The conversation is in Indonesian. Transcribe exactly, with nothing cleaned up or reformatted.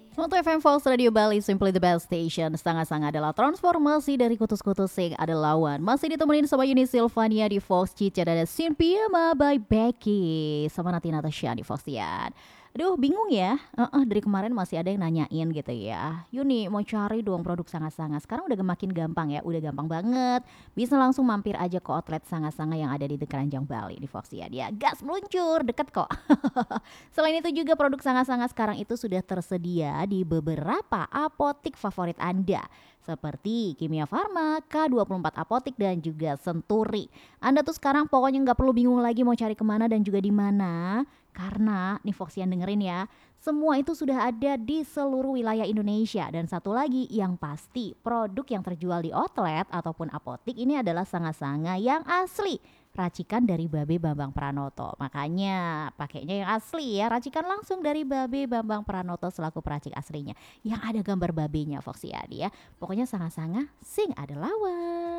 Untuk F M Fox Radio Bali, Simply the Best Station. Setengah-setengah adalah transformasi dari kutus-kutus sing ada lawan. Masih ditemenin sama Yuni Silvania di Fox Cica dan ada Sin Piyama by Becky. Sama Nanti Natasha di Foxian. Aduh bingung ya, uh-uh, dari kemarin masih ada yang nanyain gitu ya. Yuni mau cari dong produk sangat-sangat. Sekarang udah makin gampang ya, udah gampang banget. Bisa langsung mampir aja ke outlet sangat-sangat yang ada di Keranjang Bali di Foxian. Ya gas meluncur, deket kok. Selain itu juga produk sangat-sangat sekarang itu sudah tersedia di beberapa apotik favorit Anda. Seperti Kimia Farma, K dua puluh empat Apotik dan juga Senturi. Anda tuh sekarang pokoknya nggak perlu bingung lagi mau cari kemana dan juga di mana. Karena nih Foxian dengerin ya, semua itu sudah ada di seluruh wilayah Indonesia. Dan satu lagi yang pasti, produk yang terjual di outlet ataupun apotik ini adalah sanga-sanga yang asli. Racikan dari Babe Bambang Pranoto. Makanya pakainya yang asli ya, racikan langsung dari Babe Bambang Pranoto selaku peracik aslinya. Yang ada gambar babenya Foxian ya. Pokoknya sanga-sanga sing ada lawan.